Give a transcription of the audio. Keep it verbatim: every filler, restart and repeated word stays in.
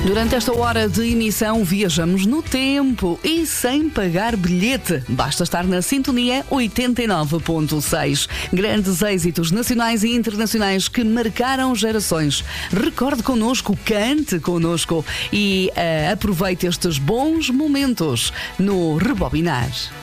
Durante esta hora de emissão viajamos no tempo e sem pagar bilhete. Basta estar na sintonia oitenta e nove ponto seis. Grandes êxitos nacionais e internacionais que marcaram gerações. Recorde connosco, cante connosco e uh, aproveite estes bons momentos no Rebobinar.